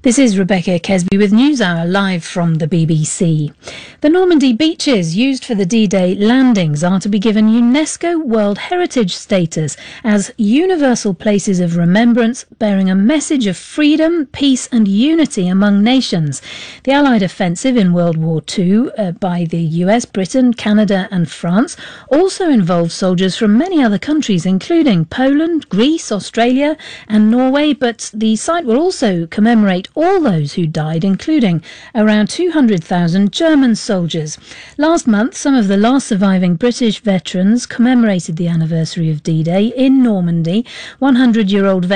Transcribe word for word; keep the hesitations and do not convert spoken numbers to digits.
This is Rebecca Kesby with NewsHour live from the B B C. The Normandy beaches used for the D-Day landings are to be given UNESCO World Heritage status as universal places of remembrance, bearing a message of freedom, peace and unity among nations. The Allied offensive in World War Two uh, by the U S, Britain, Canada and France also involved soldiers from many other countries, including Poland, Greece, Australia and Norway, but the site will also commemorate all those who died, including around two hundred thousand German soldiers. Last month, some of the last surviving British veterans commemorated the anniversary of D-Day in Normandy. one hundred-year-old